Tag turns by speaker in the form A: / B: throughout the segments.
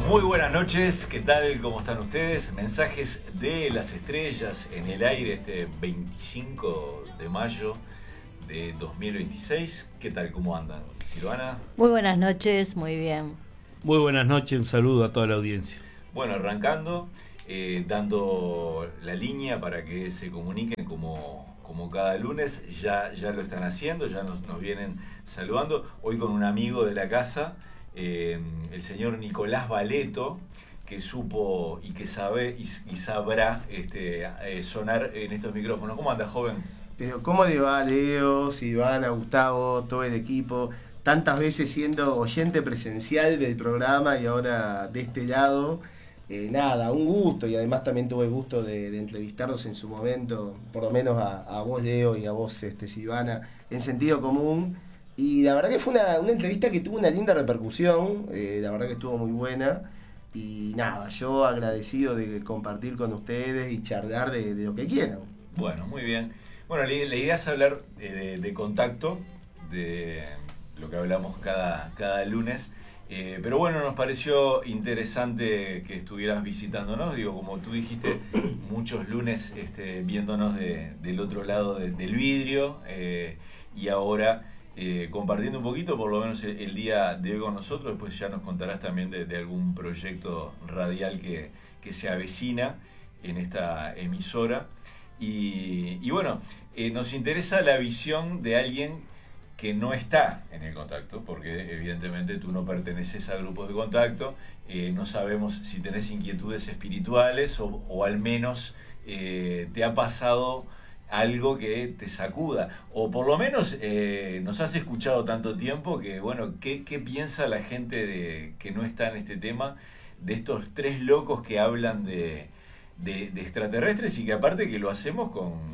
A: Muy buenas noches, ¿qué tal? ¿Cómo están ustedes? Mensajes de las estrellas en el aire este 25 de mayo de 2026. ¿Qué tal? ¿Cómo andan? Silvana.
B: Muy buenas noches, muy bien.
C: Muy buenas noches, un saludo a toda la audiencia.
A: Bueno, arrancando, dando la línea para que se comuniquen como cada lunes. Ya lo están haciendo, ya nos vienen saludando. Hoy con un amigo de la casa, el señor Nicolás Valeto, que supo y que sabe y sabrá sonar en estos micrófonos. ¿Cómo anda, joven?
D: Pero ¿cómo le va, Leo, Silvana, Gustavo, todo el equipo? Tantas veces siendo oyente presencial del programa y ahora de este lado. Nada, un gusto, y además también tuve el gusto de entrevistarlos en su momento, por lo menos a vos, Leo, y a vos, Silvana, en Sentido Común. Y la verdad que fue una entrevista que tuvo una linda repercusión, la verdad que estuvo muy buena. Y nada, yo agradecido de compartir con ustedes y charlar de lo que quieran.
A: Bueno, muy bien. Bueno, la idea es hablar de contacto, de lo que hablamos cada lunes. Pero bueno, nos pareció interesante que estuvieras visitándonos. Digo, como tú dijiste, muchos lunes viéndonos del otro lado del vidrio, y ahora compartiendo un poquito, por lo menos el día de hoy con nosotros. Después ya nos contarás también de algún proyecto radial que se avecina en esta emisora. Y bueno, nos interesa la visión de alguien que no está en el contacto, porque evidentemente tú no perteneces a grupos de contacto. No sabemos si tenés inquietudes espirituales o al menos te ha pasado algo que te sacuda, o por lo menos nos has escuchado tanto tiempo que, bueno, ¿qué piensa la gente que no está en este tema, de estos tres locos que hablan de extraterrestres, y que aparte que lo hacemos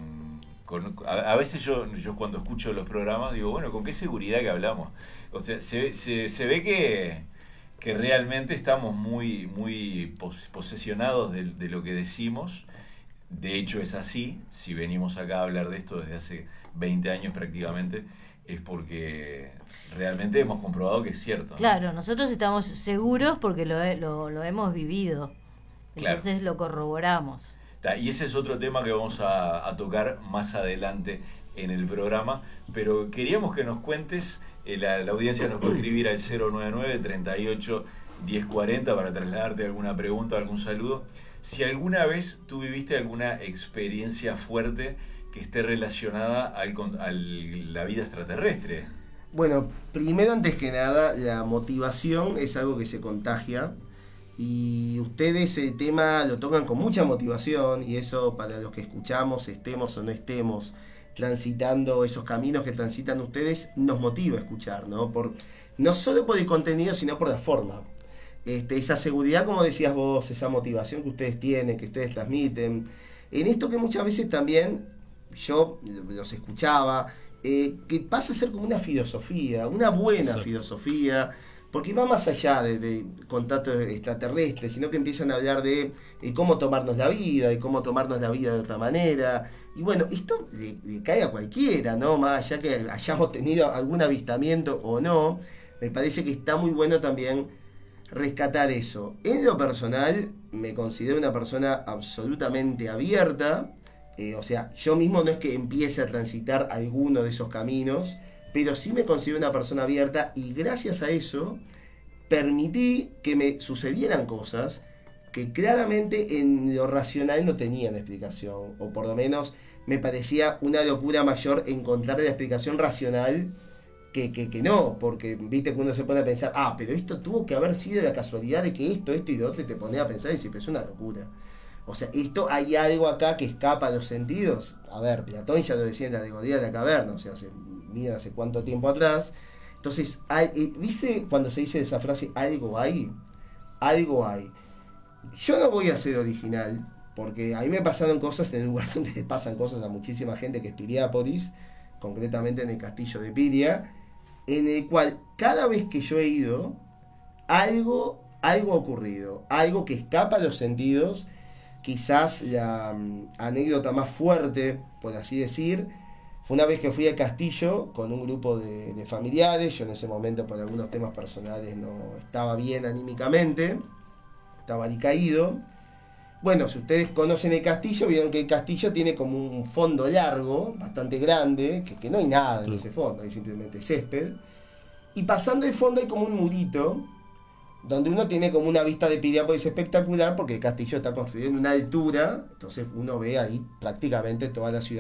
A: a veces yo cuando escucho los programas digo, bueno, ¿con qué seguridad que hablamos? O sea, se ve que realmente estamos muy, muy posesionados de lo que decimos. De hecho es así. Si venimos acá a hablar de esto desde hace 20 años prácticamente, es porque realmente hemos comprobado que es cierto, ¿no?
B: Claro, nosotros estamos seguros porque lo hemos vivido. Entonces
A: Claro.
B: lo corroboramos.
A: Y ese es otro tema que vamos a tocar más adelante en el programa, pero queríamos que nos cuentes, la audiencia nos puede escribir al 099-38-1040 para trasladarte alguna pregunta, algún saludo. Si alguna vez tú viviste alguna experiencia fuerte que esté relacionada a la vida extraterrestre.
D: Bueno, primero, antes que nada, la motivación es algo que se contagia. Y ustedes el tema lo tocan con mucha motivación, y eso, para los que escuchamos, estemos o no estemos transitando esos caminos que transitan ustedes, nos motiva a escuchar, ¿no? No solo por el contenido, sino por la forma. Esa seguridad, como decías vos, esa motivación que ustedes tienen, que ustedes transmiten. En esto que muchas veces también yo los escuchaba, que pasa a ser como una filosofía, una buena filosofía, porque va más allá de contactos extraterrestres, sino que empiezan a hablar de cómo tomarnos la vida, de cómo tomarnos la vida de otra manera. Y bueno, esto le cae a cualquiera, ¿no? Más allá que hayamos tenido algún avistamiento o no, me parece que está muy bueno también rescatar eso. En lo personal, me considero una persona absolutamente abierta. O sea, yo mismo no es que empiece a transitar alguno de esos caminos, pero sí me considero una persona abierta, y gracias a eso permití que me sucedieran cosas que claramente en lo racional no tenían explicación, o por lo menos me parecía una locura mayor encontrar la explicación racional que no, porque viste que uno se pone a pensar, pero esto tuvo que haber sido la casualidad de que esto y lo otro, y te pones a pensar y dices, pero es una locura. O sea, hay algo acá que escapa a los sentidos. A ver, Platón ya lo decía en la alegoría de la caverna, o sea, hace cuánto tiempo atrás. Entonces, ¿viste cuando se dice esa frase, algo hay? Algo hay. Yo no voy a ser original, porque a mí me pasaron cosas en el lugar donde le pasan cosas a muchísima gente, que es Piriápolis, concretamente en el castillo de Piria, en el cual cada vez que yo he ido, algo ha ocurrido, algo que escapa a los sentidos. Quizás la anécdota más fuerte, por así decir, fue una vez que fui al castillo con un grupo de familiares. Yo en ese momento, por algunos temas personales, no estaba bien anímicamente. estaba alicaído. Bueno, si ustedes conocen el castillo, vieron que el castillo tiene como un fondo largo, bastante grande, que no hay nada en ese fondo, hay simplemente césped. Y pasando el fondo hay como un murito, donde uno tiene como una vista de Piriápolis espectacular, porque el castillo está construido en una altura, entonces uno ve ahí prácticamente toda la ciudad.